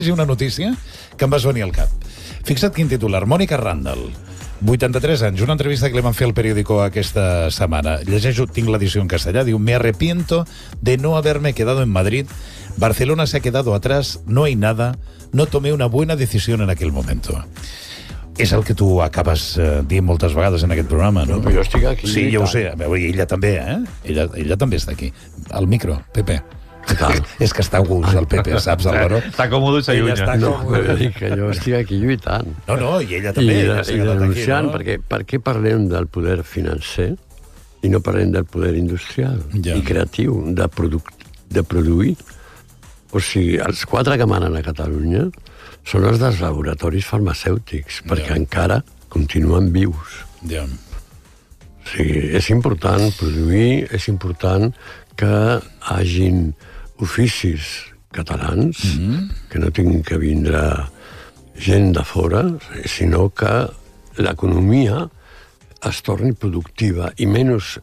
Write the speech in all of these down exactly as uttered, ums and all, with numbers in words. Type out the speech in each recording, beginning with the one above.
una notícia que em va venir al cap. Fixa't quin titular. Mònica Randall, vuitanta-tres anys, una entrevista que li van fer al periòdico aquesta setmana. Llegeixo, tinc l'edició en castellà, diu: me arrepiento de no haberme quedado en Madrid. Barcelona se ha quedado atrás, no hay nada, no tomé una buena decisión en aquel momento. És el que tu acabes eh, dient moltes vegades en aquest programa, no? No, però jo estic aquí. Sí, jo ho sé. Ella també, eh? Ella, ella també està aquí. Al micro, Pepe. És que està a gust, el Pepe, saps, Álvaro? Està còmode i s'allunya. No, però dic que jo estic aquí lluitant. No, no, i ella també. I, ella i denunciant, aquí, no? perquè per què parlem del poder financer i no parlem del poder industrial ja. i creatiu, de, produ de produir? O sigui, els quatre que manen a Catalunya són els dels laboratoris farmacèutics, perquè ja. encara continuen vius. Ja. O sigui, és important produir, és important que hagin oficis catalans, mm-hmm. que no tinguin que vindre gent de fora, sinó que l'economia es torni productiva i menys,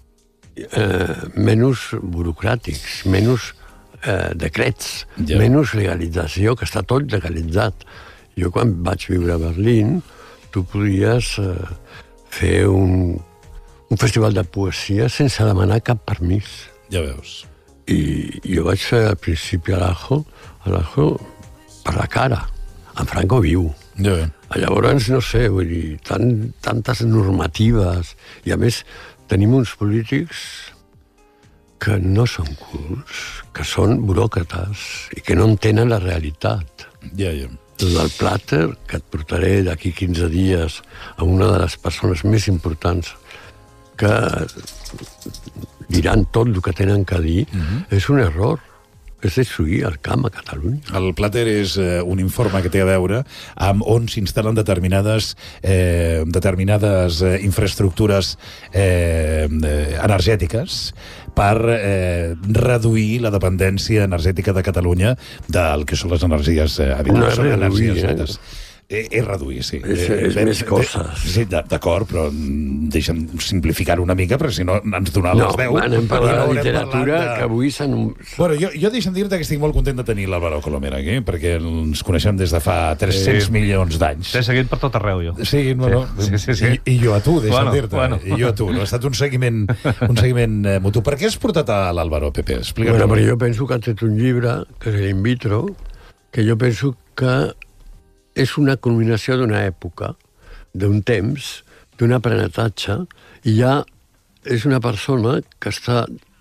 eh, menys burocràtics, menys eh, decrets, ja. menys legalització, que està tot legalitzat. Jo, quan vaig viure a Berlín, tu podies eh, fer un, un festival de poesia sense demanar cap permís. Ja veus. I jo vaig fer al principi a l'Ajo, a l'Ajo per la cara, en Franco viu. Ja ve. Llavors, no sé, vull dir, tan, tantes normatives, i a més tenim uns polítics que no són cults, que són buròcrates i que no entenen la realitat. Ja, ja. El del plàter, que et portaré d'aquí quinze dies a una de les persones més importants que diran tot el que tenen que dir, uh-huh. és un error. És destruir el camp a Catalunya. El Plàter és eh, un informe que té a veure amb on s'instal·len determinades, eh, determinades eh, infraestructures eh, energètiques per eh, reduir la dependència energètica de Catalunya del que són les energies eh, habitants. No és reduir, eh? És, és reduir, sí. És, és eh, més coses. Sí, d'acord, però deixa'm simplificar-ho una mica, perquè si no ens donar no, les deu. No, anem per la no literatura de... que avui s'han... Bueno, jo, jo deixa'm dir-te que estic molt content de tenir l'Álvaro Colomera aquí, perquè ens coneixem des de fa tres-cents sí. milions d'anys. T'he seguit per tot arreu, jo. Sí, no, no. Sí, sí, sí. I, I jo a tu, deixa'm bueno, dir-te. Bueno. I jo a tu. No ha estat un seguiment, un seguiment eh, mutu. Per què has portat a l'Álvaro, Pepe? Explica'm. Bueno, però jo penso que ha tret un llibre, que és l'In vitro, que jo penso que és una culminació d'una època, d'un temps, d'un aprenentatge, i ja és una persona que està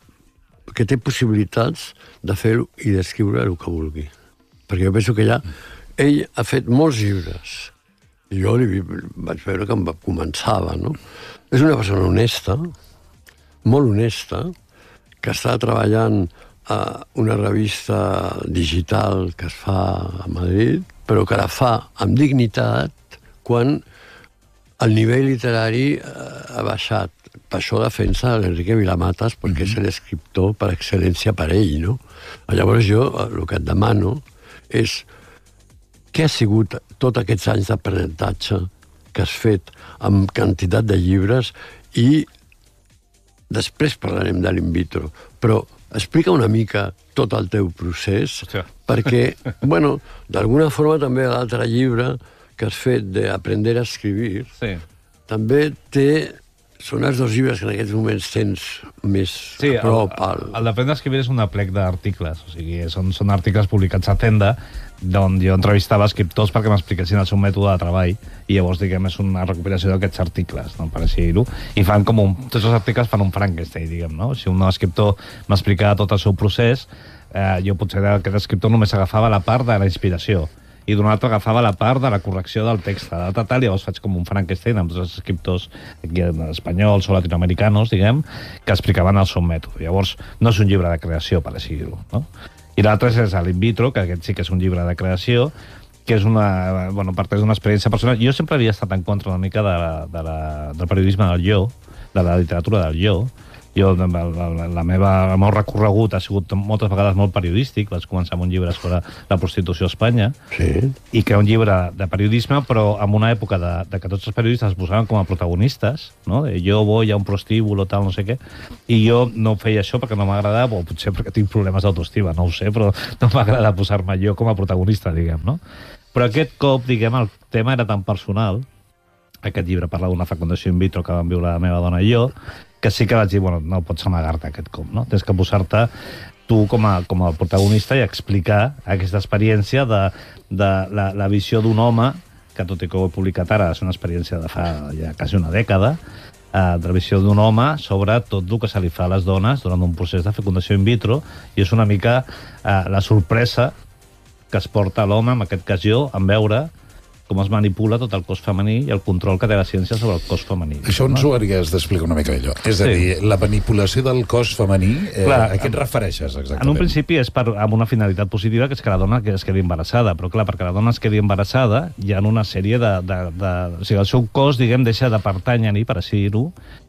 que té possibilitats de fer-ho i d'escriure el que vulgui. Perquè jo penso que ja ell ha fet molts llibres. I jo li vaig veure que em començava, no? És una persona honesta, molt honesta, que està treballant a una revista digital que es fa a Madrid, però que la fa amb dignitat quan el nivell literari ha baixat. Per això defensa l'Enrique Vilamatas, perquè mm-hmm. és l'escriptor per excel·lència per ell, no? Llavors jo el que et demano és què ha sigut tots aquests anys d'aprenentatge que has fet amb quantitat de llibres, i després parlarem de l'in vitro, però explica una mica tot el teu procés, Hòstia. perquè, bueno, d'alguna forma també l'altre llibre que has fet d'Aprender a escribir, sí. també té... Són els dos llibres que en aquests moments tens més sí, a prop. El, el d'Aprendre a escribir és un aplec d'articles, o sigui, són, són articles publicats a Tenda, d'on jo entrevistava escriptors perquè m'expliquessin el seu mètode de treball, i llavors, diguem, és una recopilació d'aquests articles, no, per així dir-ho, i fan com un... Tots els articles fan un Frankenstein, diguem, no? Si un escriptor m'explicava tot el seu procés, eh, jo potser aquest escriptor només agafava la part de la inspiració, i d'un altre agafava la part de la correcció del text, de tal, tal, i llavors faig com un Frankenstein amb tots els escriptors espanyols o latinoamericanos, diguem, que explicaven el seu mètode. Llavors, no és un llibre de creació, per així dir-ho, no? I l'altre és l'In vitro, que aquest sí que és un llibre de creació, que és una... Bueno, parteix d'una experiència personal. Jo sempre havia estat en contra una mica de la, de la, del periodisme del jo, de la literatura del jo, Jo, la, la, la meva, el meu recorregut ha sigut moltes vegades molt periodístic. Vaig començar amb un llibre sobre la prostitució a Espanya, sí. i que era un llibre de periodisme, però en una època de, de que tots els periodistes es posaven com a protagonistes, no? De jo voy a un prostíbulo, tal, no sé què, i jo no feia això perquè no m'agradava, o potser perquè tinc problemes d'autoestima, no ho sé, però no m'agrada posar-me jo com a protagonista, diguem, no? Però aquest cop, diguem, el tema era tan personal, aquest llibre parla d'una fecundació in vitro que van viure la meva dona i jo, que sí que vaig dir, bueno, no pots amagar-te aquest cop, no? Tens que posar-te tu com a, com a protagonista i explicar aquesta experiència de, de la, la visió d'un home, que tot i que ho he publicat ara, és una experiència de fa ja quasi una dècada, eh, de la visió d'un home sobre tot el que se li fa a les dones durant un procés de fecundació in vitro, i és una mica eh, la sorpresa que es porta l'home, en aquest cas jo, en veure com es manipula tot el cos femení i el control que té la ciència sobre el cos femení. Això ens ho hauries d'explicar una mica millor. És a Sí. dir, la manipulació del cos femení, eh, Clar, a què et refereixes exactament? En un principi és per, amb una finalitat positiva, que és que la dona que es quedi embarassada, però clar, perquè la dona es quedi embarassada hi ha una sèrie de... de, de o sigui, el seu cos, diguem, deixa de pertànyer-hi, per així dir-ho,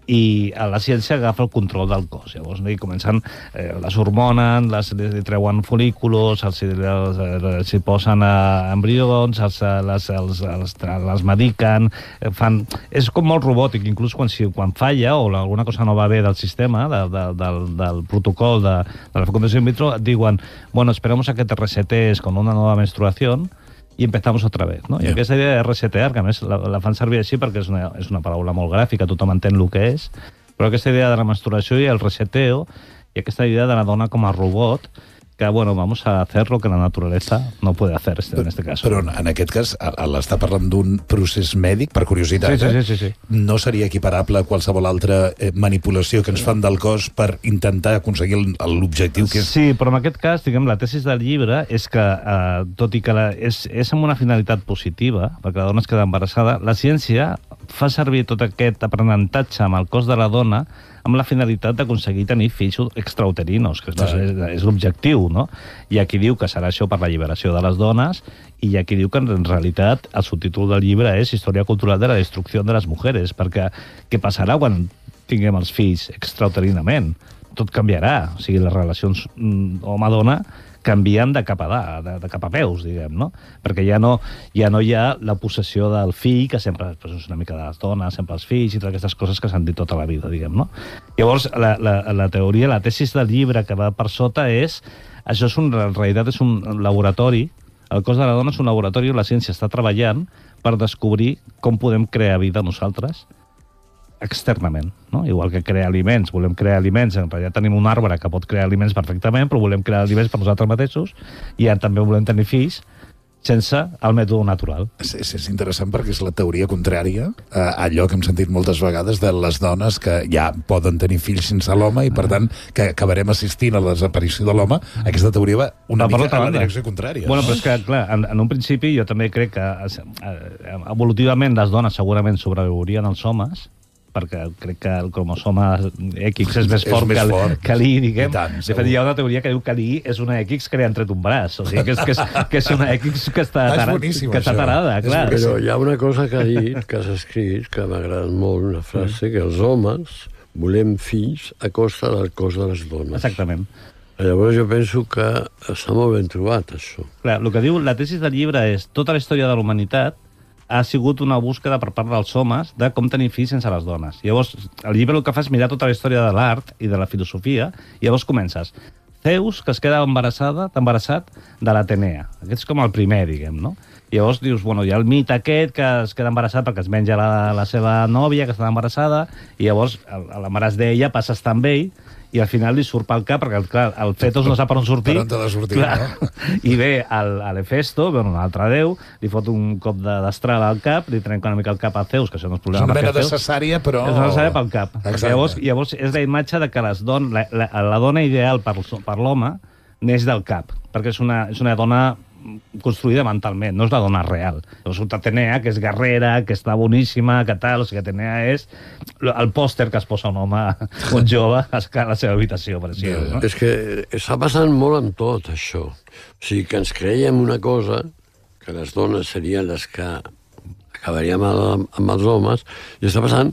i la ciència agafa el control del cos. Llavors, no? I comencen, eh, les hormonen, les, li treuen folículos, els, els, els, els posen eh, embrions, els, les, els, els, les mediquen, eh, fan... És com molt robòtic, inclús quan, si, quan falla o alguna cosa no va bé del sistema, de, de, del, del protocol de, de la fecundació in vitro, et diuen, bueno, esperemos a que te resetes con una nueva menstruación i empezamos otra vez, no? I Yeah. aquesta idea de resetear, que a més la, la fan servir així perquè és una, és una paraula molt gràfica, tothom entén el que és, però aquesta idea de la menstruació i el reseteo, i aquesta idea de la dona com a robot, que, bueno, vamos a hacer lo que la naturaleza no puede hacer en este caso. Però en aquest cas, l'està parlant d'un procés mèdic, per curiositat, Sí, sí, eh? sí, sí, sí. No seria equiparable a qualsevol altra eh, manipulació que ens fan del cos per intentar aconseguir el- l'objectiu que és... Sí, però en aquest cas, diguem, la tesis del llibre és que, eh, tot i que la, és, és amb una finalitat positiva, perquè la dona es queda embarassada, la ciència fa servir tot aquest aprenentatge amb el cos de la dona amb la finalitat d'aconseguir tenir fills extrauterinos, que Sí, sí. és, és l'objectiu, no? Hi ha qui diu que serà això per la alliberació de les dones, i hi ha qui diu que en realitat el subtítol del llibre és Història cultural de la destrucció de les mujeres, perquè què passarà quan tinguem els fills extrauterinament? Tot canviarà, o sigui, les relacions mm, home-dona canvien de cap a dalt, de, de cap a peus, diguem, no? Perquè ja no, ja no hi ha la possessió del fill, que sempre pues, és una mica de les dones, sempre els fills, i totes aquestes coses que s'han dit tota la vida, diguem, no? Llavors, la, la, la teoria, la tesis del llibre que va per sota és... Això és un, en realitat és un laboratori, el cos de la dona és un laboratori on la ciència està treballant per descobrir com podem crear vida nosaltres externament, no? Igual que crear aliments, volem crear aliments, en realitat tenim un arbre que pot crear aliments perfectament, però volem crear aliments per nosaltres mateixos, i ja també volem tenir fills sense el mètode natural. És, és, és interessant perquè és la teoria contrària a allò que hem sentit moltes vegades de les dones que ja poden tenir fills sense l'home i, per tant, que acabarem assistint a la desaparició de l'home. Aquesta teoria va una No, per mica l'altra en la banda. direcció contrària. Bueno, però és que, clar, en, en un principi jo també crec que eh, evolutivament les dones segurament sobreviurien als homes, perquè crec que el cromosoma X és més És fort, més que, fort. que l'I, diguem. I tant, de segur. fet, hi ha una teoria que diu que l'I és una X que li han tret un braç. O sigui, que és, que és, que és una X que està, Ah, és tara, boníssim, que està això. tarada, És clar. boníssim. Però hi ha una cosa que ha dit, que has escrit, que m'ha agradat molt, una frase, que els homes volem fills a costa del cos de les dones. Exactament. Llavors jo penso que està molt ben trobat, això. Clar, el que diu la tesis del llibre és tota la història de la humanitat ha sigut una búsqueda per part dels homes de com tenir fills sense les dones. Llavors, el llibre el que fa és mirar tota la història de l'art i de la filosofia, i llavors comences. Zeus, que es queda embarassada, embarassat de l'Atenea. Aquest és com el primer, diguem, no? I llavors dius, bueno, hi ha el mite aquest que es queda embarassat perquè es menja la, la seva nòvia, que està embarassada, i llavors el- l'embaràs d'ella passa a estar amb ell, i al final li surt pel cap, perquè, clar, el fetus no sap per on sortir. Per on t'ha de sortir, no? I ve el, a l'Hefesto, bueno, un altre déu, li fot un cop de- d'estral al cap, li trenca una mica el cap a Zeus, que això no és És problema. una perquè mena de Zeus- cesària, però... és una cesària pel cap. Exacte. Llavors, llavors és la imatge de que les don, la, la, la dona ideal per, per l'home neix del cap, perquè és una, és una dona construïda mentalment, no és la dona real. Llavors surt Atenea, que és guerrera, que està boníssima, que tal, o sigui, Atenea és el pòster que es posa un home, un jove, a la seva habitació, per així dir-ho, no? És que està passant molt amb tot, això. O sigui, que ens creiem una cosa, que les dones serien les que acabaríem amb, amb els homes, i està passant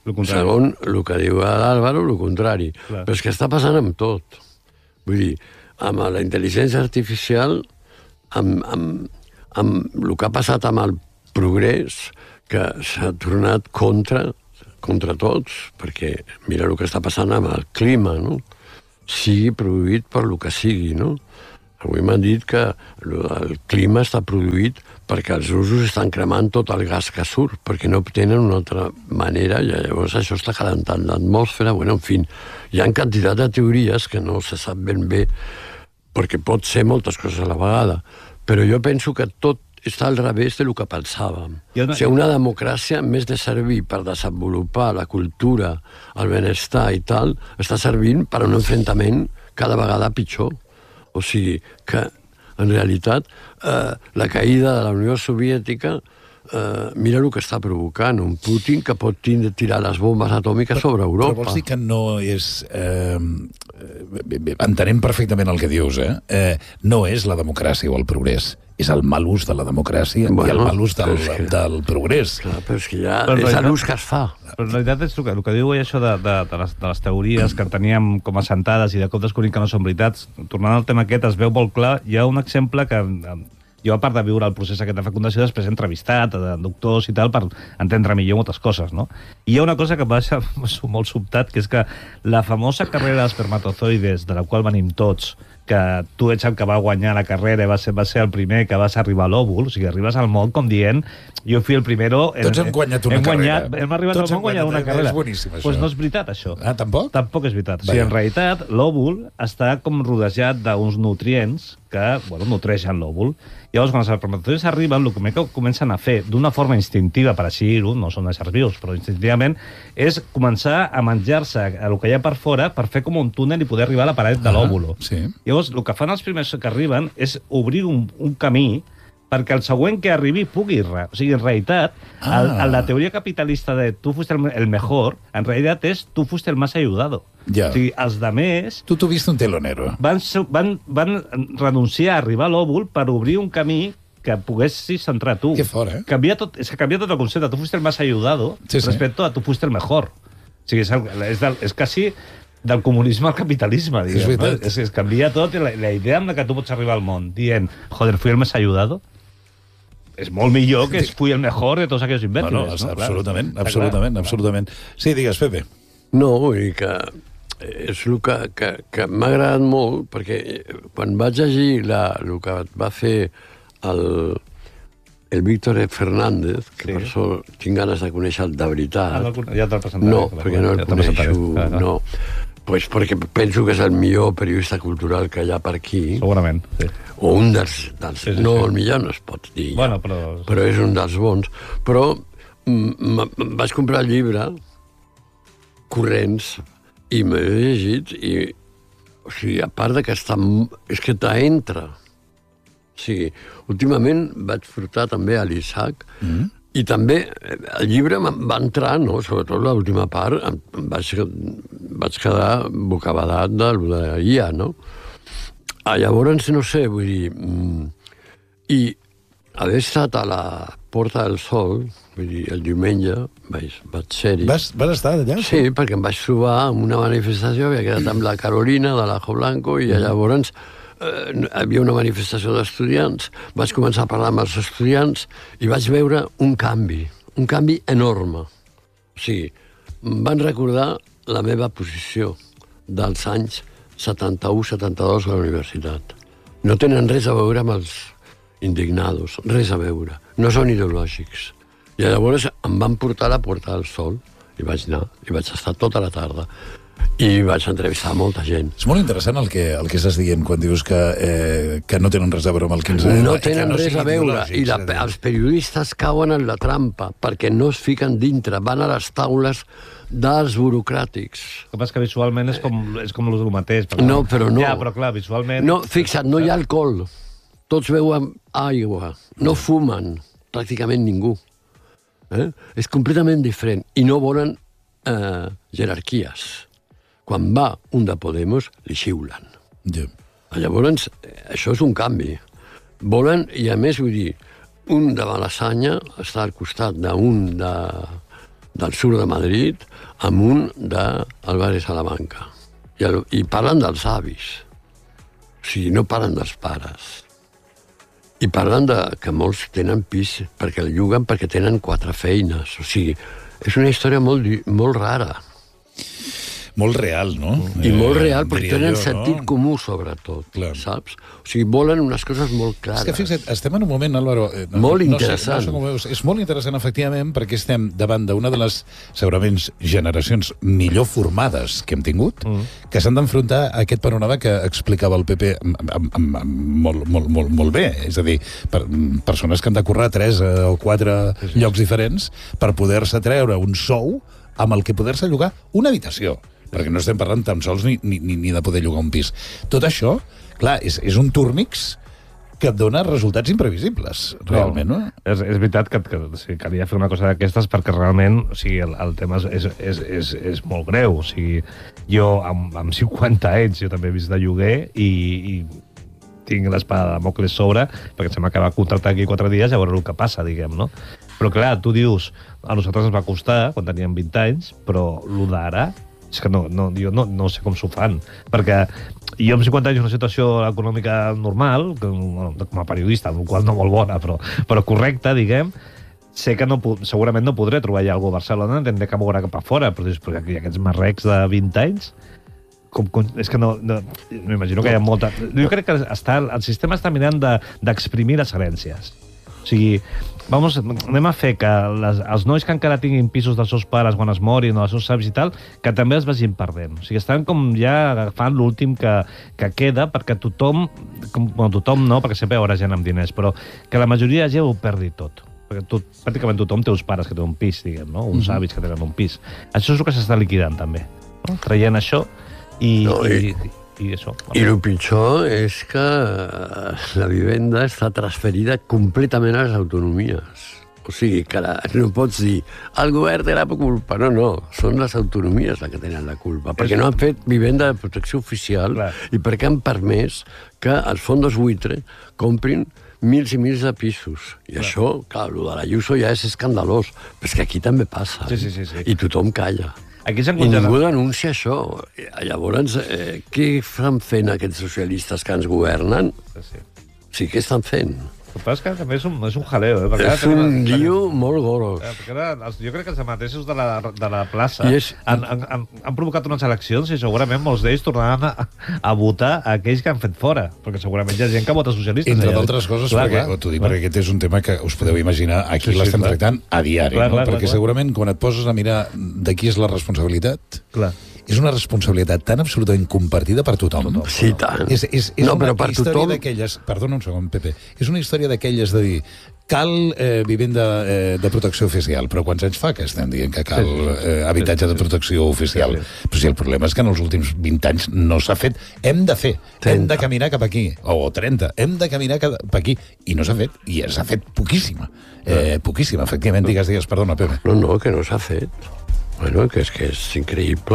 Segon, el que diu l'Àlvaro, el contrari. Clar. Però és que està passant amb tot. Vull dir, amb la intel·ligència artificial, amb, amb, amb el que ha passat amb el progrés, que s'ha tornat contra, contra tots, perquè mira el que està passant amb el clima, no? Sigui produït per lo que sigui, no? Avui m'han dit que el clima està produït perquè els russos estan cremant tot el gas que surt, perquè no tenen una altra manera, i llavors això està calentant l'atmosfera. Bueno, en fi, hi ha quantitat de teories que no se sap ben bé, perquè pot ser moltes coses a la vegada, però jo penso que tot està al revés del que pensàvem. No... O sigui, una democràcia, en més de servir per desenvolupar la cultura, el benestar i tal, està servint per a un enfrontament cada vegada pitjor. O sigui, que, en realitat, eh, la caïda de la Unió Soviètica, eh, mira el que està provocant, un Putin que pot tirar les bombes atòmiques però, sobre Europa. Però vols dir que no és... Eh, entenem perfectament el que dius, eh? eh? No és la democràcia o el progrés, és el mal ús de la democràcia bueno, i el mal ús del, que, del progrés. Clar, però és que ja però és l'ús que es fa. Però en realitat és el que, el que diu això de, de, de, les, de les teories que teníem com a assentades i de cop descobrim que no són veritats. Tornant al tema aquest, es veu molt clar. Hi ha un exemple que jo, a part de viure el procés aquest de fecundació, després he entrevistat a doctors i tal per entendre millor moltes coses, no? I hi ha una cosa que em va deixar molt sobtat, que és que la famosa carrera d'espermatozoides, de la qual venim tots, que tu ets el que va guanyar la carrera i va ser, va ser el primer que vas arribar a l'òvul, o sigui, arribes al món com dient jo fui el primero... Tots hem guanyat una hem guanyat, carrera. Hem arribat Tots al món guanyant una carrera. És boníssim, això. Doncs pues no és veritat, això. Ah, tampoc? Tampoc és veritat. O sigui, en realitat, l'òvul està com rodejat d'uns nutrients que, bueno, nutreixen l'òvul. Llavors, quan els espermatozoides arriben, el que comencen a fer, d'una forma instintiva, per així dir-ho, no són éssers vius, però instintivament, és començar a menjar-se el que hi ha per fora per fer com un túnel i poder arribar a la paret de l'òvulo. Ah, sí. Llavors, el que fan els primers que arriben és obrir un, un camí perquè el següent que arribi pugui... O sigui, en realitat, ah. el, el, la teoria capitalista de tu fuiste el, el mejor, en realitat és tu fuiste el más ayudado. Ja. O sigui, els demés... Tu tuviste un telonero. Van, van, van renunciar a arribar a l'òvul per obrir un camí que poguessis entrar tu. Que fort, eh? Canvia tot, és que canvia tot el concepte. Tu fuiste el más ayudado sí, respecto sí. a tu fuiste el mejor. O sigui, és, és, del, és quasi del comunisme al capitalisme, diguem. És veritat. No? És, és canvia tot la, la idea amb la que tu pots arribar al món dient, joder, fui el más ayudado. És molt millor que es fui el mejor de tots aquells imbèciles. Bueno, no? Absolutament, clar, absolutament, clar, absolutament. Sí, digues, Pepe. No, vull dir que és el que, que, que m'ha agradat molt, perquè quan vaig llegir la, el que va fer el, el Víctor Fernández, que sí. per això tinc ganes de conèixer-lo de veritat. Ah, no, ja te'l presentaré. No, perquè no el ja coneixo, ah, no. no. Pues perquè penso que és el millor periodista cultural que hi ha per aquí. Segurament, sí. O un dels... dels sí, sí, no, sí. el millor no es pot dir. Bueno, però... però és un dels bons. Però vaig comprar el llibre corrents i m'he llegit i... O sigui, a part de que està... És que t'entra. O sigui, últimament vaig portar també a l'Isaac mm. i també el llibre va entrar, no? Sobretot l'última part, em vaig, vaig quedar bocabadat del de I A, no? Ah, llavors, no sé, vull dir... Mm, I haver estat a la Porta del Sol, vull dir, el diumenge, vaig, vaig ser-hi. Vas, vas estar allà? Sí, perquè em vaig trobar en una manifestació, havia quedat amb la Carolina de l'Ajo Blanco, i llavors eh, havia una manifestació d'estudiants. Vaig començar a parlar amb els estudiants i vaig veure un canvi, un canvi enorme. O sigui, em van recordar la meva posició dels anys setanta-u setanta-dos a la universitat. No tenen res a veure amb els indignados, res a veure. No són ideològics. I llavors em van portar a la Porta del Sol i vaig anar, i vaig estar tota la tarda. I vaig entrevistar molta gent. És molt interessant el que, el que estàs dient quan dius que, eh, que no tenen res a veure amb el quinze ema. No tenen no res a veure, i la, els periodistes cauen en la trampa perquè no es fiquen dintre, van a les taules dels burocràtics. El que passa que visualment és com, és com el mateix. Però no, però no. Ja, però clar, visualment... No, fixa't, no hi ha alcohol. Tots beuen aigua. No fumen, pràcticament ningú. Eh? És completament diferent. I no volen eh, jerarquies. Quan va un de Podemos, li xiulen. Yeah. Llavors, això és un canvi. Volen, i a més, vull dir, un de Malassanya està al costat d'un de del sud de Madrid amb un d'Álvarez Salamanca. I, el, I parlen dels avis. O sigui, no parlen dels pares. I parlen de que molts tenen pis perquè el lloguen perquè tenen quatre feines. O sigui, és una història molt, molt rara. Molt real, no? I eh, molt real, perquè tenen jo, sentit no? comú, sobretot, Clar. saps? O sigui, volen unes coses molt clares. És que, fixa't, estem en un moment, Álvaro... Eh, no, molt no interessant. Sé, no sé com veus. És molt interessant, efectivament, perquè estem davant d'una de les, segurament, generacions millor formades que hem tingut, mm. que s'han d'enfrontar a aquest panorama que explicava el P P amb, amb, amb, amb molt, molt, molt, molt bé. És a dir, per, persones que han de currar tres o quatre sí, sí. llocs diferents per poder-se treure un sou amb el que poder-se llogar una habitació. Perquè no estem parlant tan sols ni, ni, ni de poder llogar un pis. Tot això, clar, és, és un túrmix que et dona resultats imprevisibles, realment, no? no? És, és veritat que, que o sigui, calia fer una cosa d'aquestes perquè realment o sigui, el, el tema és, és, és, és molt greu. O sigui, jo, amb, amb cinquanta anys, jo també he vist de lloguer i, i tinc l'espada de Damocles sobre, perquè se m'acaba de contractar aquí quatre dies i a veure el que passa, diguem, no? Però clar, tu dius, a nosaltres ens va costar quan teníem vint anys, però el d'ara és que no, no, jo no, no sé com s'ho fan, perquè jo amb cinquanta anys una situació econòmica normal, com a periodista, el qual no molt bona, però, però correcta, diguem, sé que no, segurament no podré trobar ja alguna a Barcelona, tindré que moure cap a fora, però després aquí aquests marrecs de vint anys, com, com, és que no, no m'imagino que hi ha molta... Jo crec que està, el sistema està mirant d'exprimir de, les herències. O sigui, vamos, anem a fer que les, els nois que encara tinguin pisos dels seus pares quan es morin o dels seus savis i tal, que també els vagin perdent. O sigui, estan com ja agafant l'últim que, que queda perquè tothom, com, bueno, tothom no, perquè sempre hi haurà gent amb diners, però que la majoria de gent ho perdi tot. Perquè tot, pràcticament tothom té uns pares que tenen un pis, diguem, no? Uns mm-hmm. avis que tenen un pis. Això és el que s'està liquidant, també. No? Traient això i... No, i... i I, això, I el pitjor és que la vivenda està transferida completament a les autonomies. O sigui, que la, no pots dir el govern té la culpa. No, no, són les autonomies les que tenen la culpa, perquè no han fet vivenda de protecció oficial Clar. I perquè han permès que els fondos buitre comprin mils i mils de pisos. I Clar. Això, clar, el de l'Ayuso ja és escandalós, però és que aquí també passa. Sí, sí, sí, sí. I tothom calla. Aquí I ningú denuncia això. Llavors, eh, què estan fent aquests socialistes que ens governen? Sí, sí. Sí, què estan fent? El que passa és que també és un, és un jaleo. Eh? Perquè és un lío molt goros. Eh, perquè ara, jo crec que els mateixos de la, de la plaça és... han, han, han provocat unes eleccions i segurament molts d'ells tornaran a, a votar a aquells que han fet fora, perquè segurament hi ha gent que vota socialistes. Entre d'altres coses, clar, perquè, clar, t'ho dic, clar. perquè aquest és un tema que us podeu imaginar, aquí sí, l'estem sí, tractant a diari, clar, no? clar, perquè clar, segurament quan et poses a mirar de qui és la responsabilitat... Clar. És una responsabilitat tan absolutament compartida per tothom. Sí, tant. És, és, és no, una però per història tothom... d'aquelles... Perdona un segon, Pepe. És una història d'aquelles de dir cal eh, vivenda eh, de protecció oficial, però quants anys fa que estem dient que cal eh, habitatge de protecció oficial? Sí, sí. Però si el problema és que en els últims vint anys no s'ha fet. Hem de fer, trenta. Hem de caminar cap aquí, o trenta, hem de caminar cap aquí, i no s'ha fet, i s'ha fet poquíssima. Eh, poquíssima, efectivament, digues, digues, perdona, Pepe. No, no, que no s'ha fet. Bueno, que és que és increïble.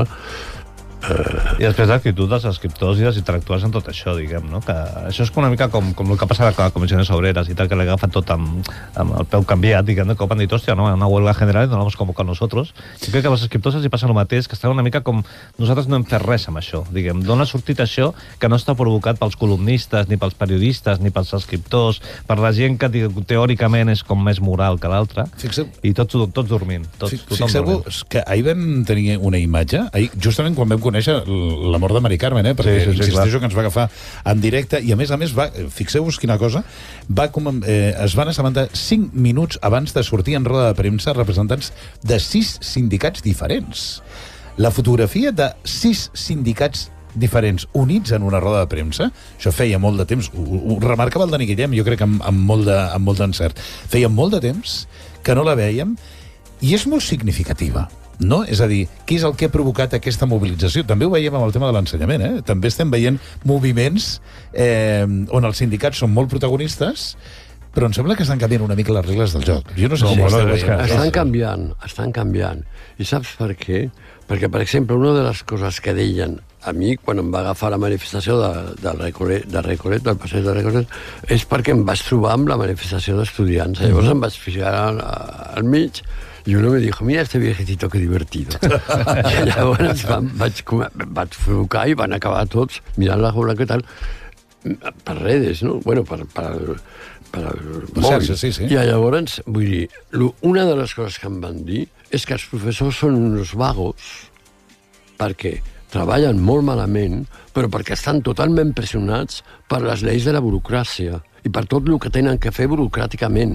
Uh... I després l'actitud dels escriptors i dels intel·lectuals en tot això, diguem, no? Que això és una mica com, com el que ha passat a les comissions obreres i tal, que l'ha agafat tot amb, amb el peu canviat, diguem, de cop han dit, hòstia, no, una huelga general i no l'hem convocat nosaltres. I crec que als escriptors els hi passa el mateix, que estan una mica com nosaltres no hem fet res amb això, diguem, d'on ha sortit això que no està provocat pels columnistes, ni pels periodistes, ni pels escriptors, per la gent que teòricament és com més moral que l'altra, i tots, tots dormint. Tots, Fixeu-vos que ahir vam tenir una imatge, ahir, justament quan vam conèixer la mort de Mari Carmen, eh? perquè sí, sí, sí, insisteixo clar. que ens va agafar en directe i a més a més, va, fixeu-vos quina cosa, va com, eh, es van assabentar cinc minuts abans de sortir en roda de premsa representants de sis sindicats diferents. La fotografia de sis sindicats diferents units en una roda de premsa, això feia molt de temps, ho, ho remarcava el Dani Guillem, jo crec amb, amb molt de, amb molt d'encert, feia molt de temps que no la vèiem i és molt significativa. No? És a dir, què és el que ha provocat aquesta mobilització? També ho veiem amb el tema de l'ensenyament, eh? També estem veient moviments eh, on els sindicats són molt protagonistes, Però em sembla que estan canviant una mica les regles del joc. Jo no sé No, com ho bueno, esteu és que- veient. Estan canviant, estan canviant. I saps per què? Perquè, per exemple, una de les coses que deien a mi quan em va agafar la manifestació de, de, Recolet, de Recolet, del passeig de Recolet, és perquè em vaig trobar amb la manifestació d'estudiants. Llavors em vaig fijar al, al mig i uno me dijo, mira este viejecito que divertido. I llavors van, vaig, vaig trucar i van acabar tots mirant la jola que tal per redes, no? Bueno, per, per, per, Per xarxes, sí, sí. I llavors, vull dir, una de les coses que em van dir és que els professors són uns vagos perquè treballen molt malament, però perquè estan totalment pressionats per les lleis de la burocràcia i per tot el que tenen que fer burocràticament.